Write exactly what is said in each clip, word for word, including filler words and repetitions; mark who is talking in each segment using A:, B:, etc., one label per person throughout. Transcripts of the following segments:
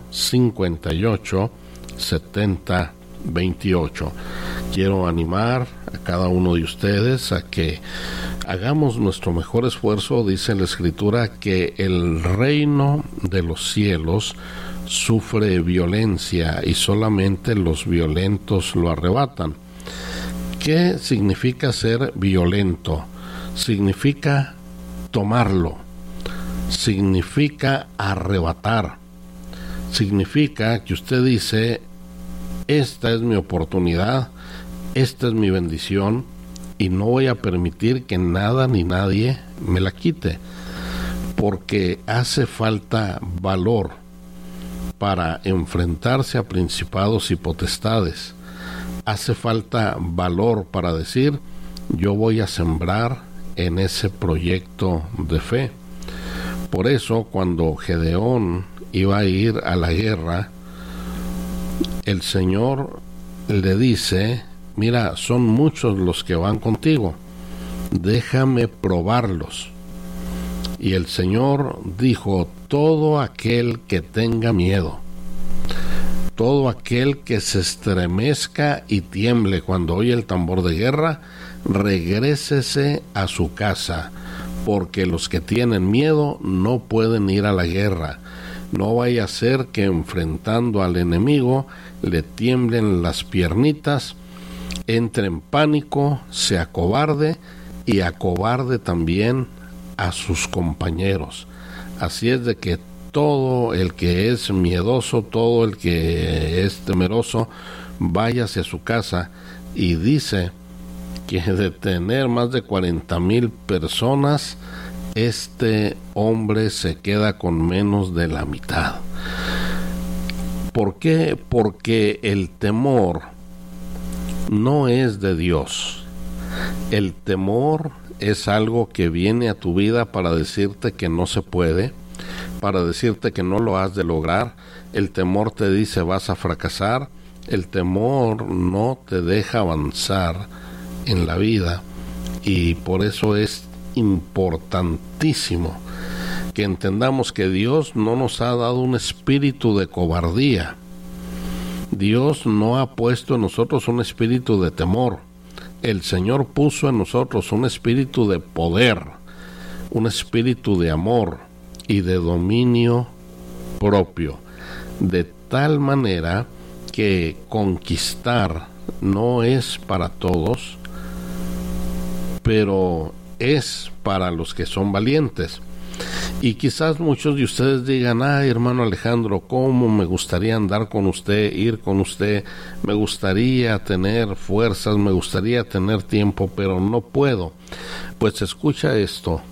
A: cincuenta y ocho, setenta, veintiocho. Quiero animar a cada uno de ustedes a que hagamos nuestro mejor esfuerzo. Dice la Escritura que el reino de los cielos sufre violencia y solamente los violentos lo arrebatan. ¿Qué significa ser violento? Significa tomarlo, significa arrebatar, significa que usted dice: esta es mi oportunidad, esta es mi bendición y no voy a permitir que nada ni nadie me la quite, porque hace falta valor para enfrentarse a principados y potestades. Hace falta valor para decir: yo voy a sembrar en ese proyecto de fe. Por eso, cuando Gedeón iba a ir a la guerra, el Señor le dice: mira, son muchos los que van contigo, déjame probarlos. Y el Señor dijo: todo aquel que tenga miedo, todo aquel que se estremezca y tiemble cuando oye el tambor de guerra, regrésese a su casa, porque los que tienen miedo no pueden ir a la guerra. No vaya a ser que enfrentando al enemigo le tiemblen las piernitas, entre en pánico, se acobarde y acobarde también a sus compañeros. Así es de que todo el que es miedoso, todo el que es temeroso, váyase a su casa. Y dice que de tener más de cuarenta mil personas, este hombre se queda con menos de la mitad. ¿Por qué? Porque el temor no es de Dios. El temor es algo que viene a tu vida para decirte que no se puede, para decirte que no lo has de lograr. El temor te dice: vas a fracasar. El temor no te deja avanzar en la vida, y por eso es importantísimo que entendamos que Dios no nos ha dado un espíritu de cobardía. Dios no ha puesto en nosotros un espíritu de temor. El Señor puso en nosotros un espíritu de poder, un espíritu de amor y de dominio propio, de tal manera que conquistar no es para todos, pero es para los que son valientes. Y quizás muchos de ustedes digan: ay, hermano Alejandro, cómo me gustaría andar con usted, ir con usted, me gustaría tener fuerzas, me gustaría tener tiempo, pero no puedo. Pues escucha esto: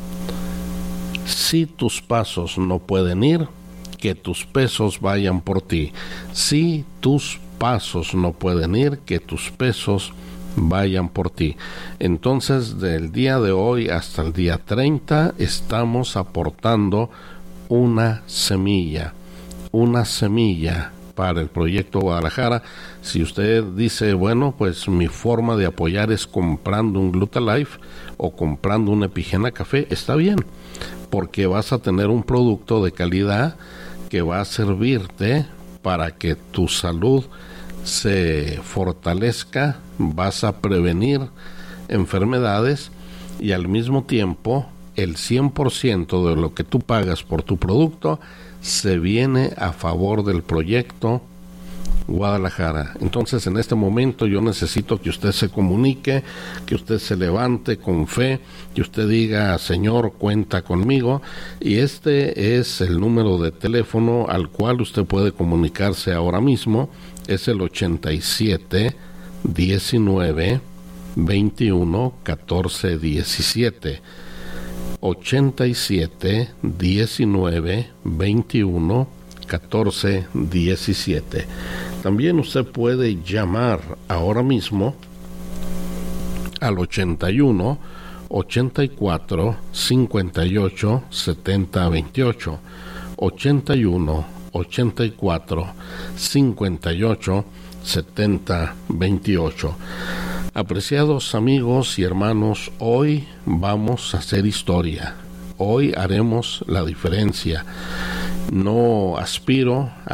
A: si tus pasos no pueden ir, que tus pesos vayan por ti. Si tus pasos no pueden ir, que tus pesos vayan por ti. Entonces, del día de hoy hasta el día treinta estamos aportando una semilla, una semilla para el proyecto Guadalajara. Si usted dice: bueno, pues mi forma de apoyar es comprando un Glutalife o comprando un Epigena Café, está bien, porque vas a tener un producto de calidad que va a servirte para que tu salud se fortalezca, vas a prevenir enfermedades y al mismo tiempo el cien por ciento de lo que tú pagas por tu producto se viene a favor del proyecto Guadalajara. Entonces, en este momento yo necesito que usted se comunique, que usted se levante con fe, que usted diga: Señor, cuenta conmigo. Y este es el número de teléfono al cual usted puede comunicarse ahora mismo. Es el ochenta y siete, diecinueve, veintiuno, catorce, diecisiete. ochenta y siete, diecinueve, veintiuno, catorce, diecisiete. También usted puede llamar ahora mismo al ochenta y uno, ochenta y cuatro, cincuenta y ocho, setenta, veintiocho. ochenta y uno, ochenta y cuatro, cincuenta y ocho, setenta, veintiocho. Apreciados amigos y hermanos, hoy vamos a hacer historia. Hoy haremos la diferencia. No aspiro